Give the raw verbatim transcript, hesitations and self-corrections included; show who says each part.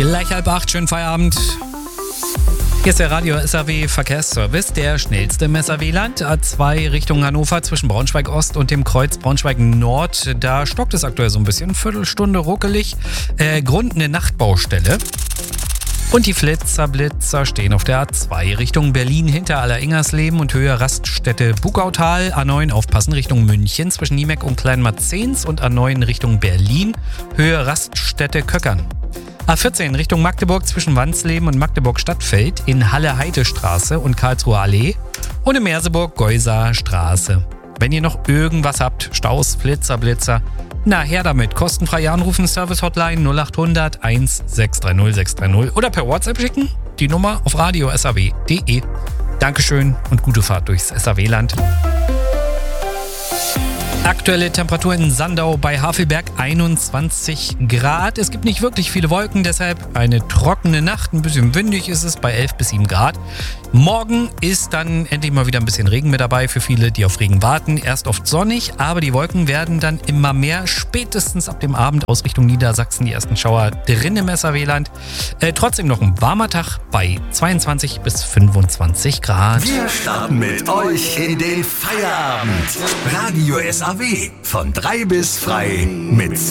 Speaker 1: Gleich halb acht, schönen Feierabend. Hier ist der Radio S A W Verkehrsservice, der schnellste im S A W-Land. A zwei Richtung Hannover zwischen Braunschweig Ost und dem Kreuz Braunschweig Nord. Da stockt es aktuell so ein bisschen, Viertelstunde ruckelig. Äh, Grund eine Nachtbaustelle. Und die Flitzer Blitzer stehen auf der A zwei Richtung Berlin hinter Aller-Ingersleben und Höhe Raststätte Bugautal. A neun aufpassen Richtung München zwischen Niemeck und Kleinmarzens und A neun Richtung Berlin, Höhe Raststätte Köckern. A vierzehn Richtung Magdeburg zwischen Wansleben und Magdeburg-Stadtfeld in Halle-Heide-Straße und Karlsruher Allee und in Merseburg-Geuser Straße. Wenn ihr noch irgendwas habt, Staus, Flitzer, Blitzer, na her damit. Kostenfrei anrufen, Service-Hotline null acht hundert eins sechs drei null sechs drei null oder per WhatsApp schicken. Die Nummer auf radio s a w punkt d e. Dankeschön und gute Fahrt durchs S A W-Land. Aktuelle Temperatur in Sandau bei Havelberg einundzwanzig Grad. Es gibt nicht wirklich viele Wolken, deshalb eine trockene Nacht. Ein bisschen windig ist es bei elf bis sieben Grad. Morgen ist dann endlich mal wieder ein bisschen Regen mit dabei für viele, die auf Regen warten. Erst oft sonnig, aber die Wolken werden dann immer mehr. Spätestens ab dem Abend aus Richtung Niedersachsen die ersten Schauer drin im S A W-Land. Äh, trotzdem noch ein warmer Tag bei zweiundzwanzig bis fünfundzwanzig Grad.
Speaker 2: Wir starten mit euch in den Feierabend. Radio S A W von drei bis frei mit